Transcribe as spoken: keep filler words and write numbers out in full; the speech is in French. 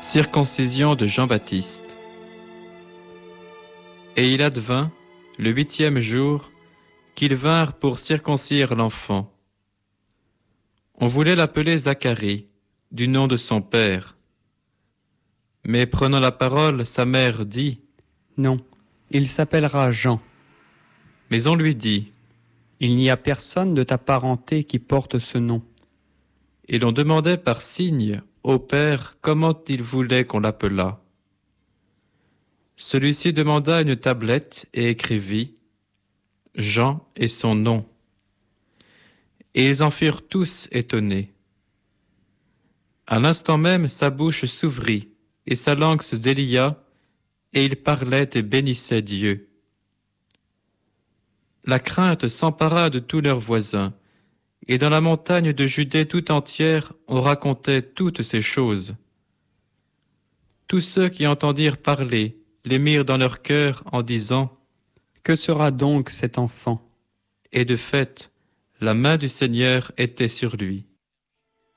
Circoncision de Jean-Baptiste. Et il advint, le huitième jour, qu'ils vinrent pour circoncire l'enfant. On voulait l'appeler Zacharie, du nom de son père. Mais prenant la parole, sa mère dit : Non, il s'appellera Jean. Mais on lui dit : Il n'y a personne de ta parenté qui porte ce nom. Et l'on demandait par signe au père comment il voulait qu'on l'appelât. Celui-ci demanda une tablette et écrivit : Jean est son nom. Et ils en furent tous étonnés. À l'instant même, sa bouche s'ouvrit et sa langue se délia, et il parlait et bénissait Dieu. La crainte s'empara de tous leurs voisins, et dans la montagne de Judée tout entière, on racontait toutes ces choses. Tous ceux qui entendirent parler les mirent dans leur cœur en disant : Que sera donc cet enfant ? Et de fait, la main du Seigneur était sur lui.